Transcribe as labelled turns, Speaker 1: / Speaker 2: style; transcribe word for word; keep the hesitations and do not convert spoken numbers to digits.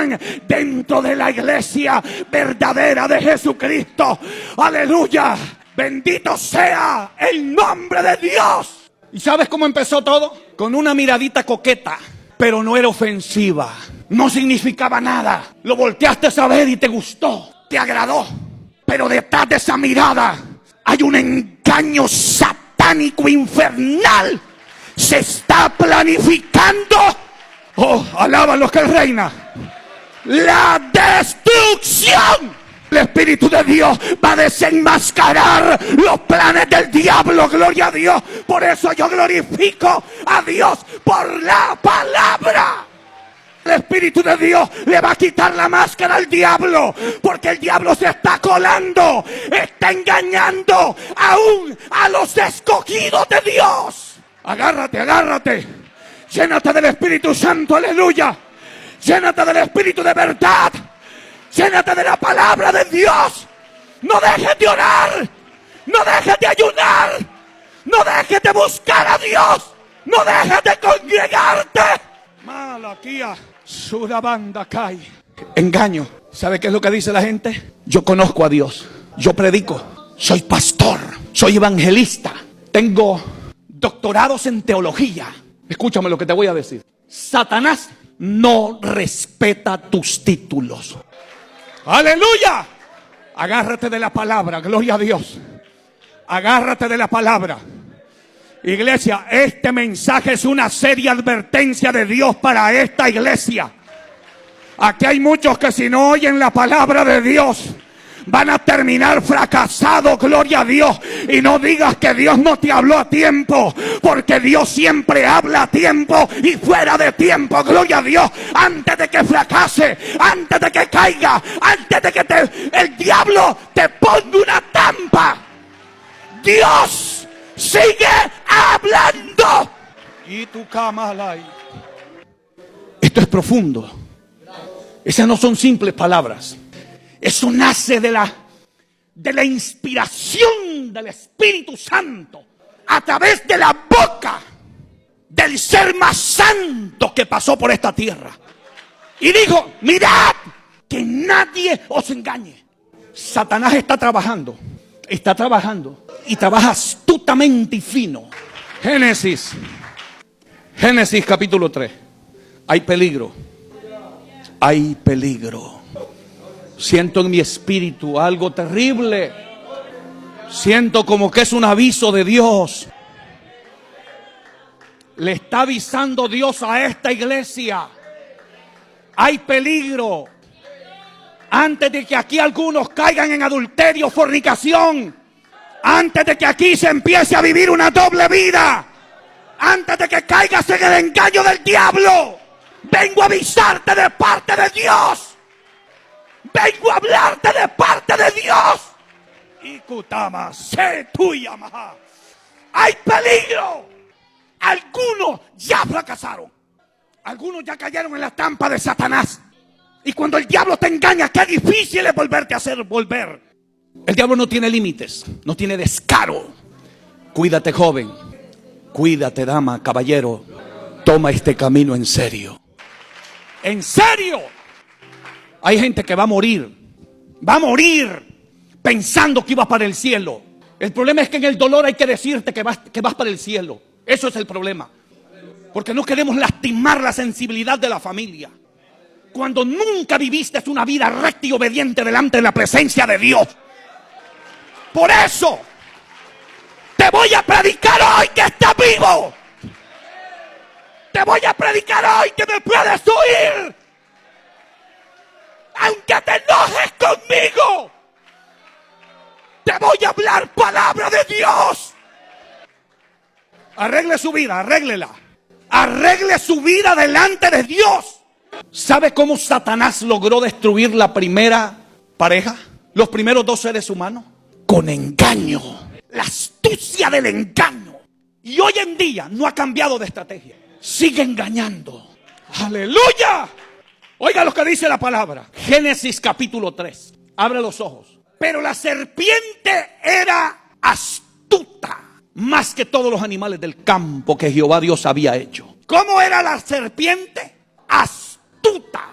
Speaker 1: están dentro de la iglesia verdadera de Jesucristo. Aleluya. Bendito sea el nombre de Dios. ¿Y sabes cómo empezó todo? Con una miradita coqueta, pero no era ofensiva. No significaba nada. Lo volteaste a ver y te gustó, te agradó. Pero detrás de esa mirada hay un engaño satánico infernal. Se está planificando. Oh, alaban los que reina. La destrucción. El Espíritu de Dios va a desenmascarar los planes del diablo. Gloria a Dios. Por eso yo glorifico a Dios por la palabra. El Espíritu de Dios le va a quitar la máscara al diablo, porque el diablo se está colando, está engañando aún a los escogidos de Dios. Agárrate, agárrate. Llénate del Espíritu Santo, aleluya. Llénate del Espíritu de verdad. Llénate de la palabra de Dios. No dejes de orar. No dejes de ayunar. No dejes de buscar a Dios. No dejes de congregarte. Malaquía, Surabanda cae. Engaño. ¿Sabe qué es lo que dice la gente? Yo conozco a Dios. Yo predico. Soy pastor. Soy evangelista. Tengo doctorados en teología. Escúchame lo que te voy a decir. Satanás no respeta tus títulos. ¡Aleluya! Agárrate de la palabra, gloria a Dios. Agárrate de la palabra. Iglesia, este mensaje es una seria advertencia de Dios para esta iglesia. Aquí hay muchos que si no oyen la palabra de Dios van a terminar fracasados, gloria a Dios. Y no digas que Dios no te habló a tiempo, porque Dios siempre habla a tiempo y fuera de tiempo, gloria a Dios. Antes de que fracase, antes de que caiga, antes de que te, el diablo te ponga una trampa, Dios sigue hablando. Y tu cama. Esto es profundo. Esas no son simples palabras. Eso nace de la, de la inspiración del Espíritu Santo a través de la boca del ser más santo que pasó por esta tierra. Y dijo: mirad, que nadie os engañe. Satanás está trabajando, está trabajando y trabaja astutamente y fino. Génesis, Génesis capítulo tres. Hay peligro, hay peligro. Siento en mi espíritu algo terrible. Siento como que es un aviso de Dios. Le está avisando Dios a esta iglesia. Hay peligro. Antes de que aquí algunos caigan en adulterio, fornicación. Antes de que aquí se empiece a vivir una doble vida. Antes de que caigas en el engaño del diablo. Vengo a avisarte de parte de Dios. Vengo a hablarte de parte de Dios. Y Kutama, sé tuya, maja. Hay peligro. Algunos ya fracasaron. Algunos ya cayeron en la trampa de Satanás. Y cuando el diablo te engaña, qué difícil es volverte a hacer volver. El diablo no tiene límites, no tiene descaro. Cuídate, joven. Cuídate, dama, caballero. Toma este camino en serio. En serio. Hay gente que va a morir, va a morir pensando que iba para el cielo. El problema es que en el dolor hay que decirte que vas, que vas para el cielo. Eso es el problema. Porque no queremos lastimar la sensibilidad de la familia. Cuando nunca viviste una vida recta y obediente delante de la presencia de Dios. Por eso te voy a predicar hoy que estás vivo. Te voy a predicar hoy que me puedes oír. Aunque te enojes conmigo, te voy a hablar palabra de Dios. Arregle su vida, arréglela. Arregle su vida delante de Dios. ¿Sabe cómo Satanás logró destruir la primera pareja? Los primeros dos seres humanos. Con engaño. La astucia del engaño. Y hoy en día no ha cambiado de estrategia. Sigue engañando. ¡Aleluya! Oiga lo que dice la palabra. Génesis capítulo tres. Abre los ojos. Pero la serpiente era astuta más que todos los animales del campo que Jehová Dios había hecho. ¿Cómo era la serpiente? Astuta.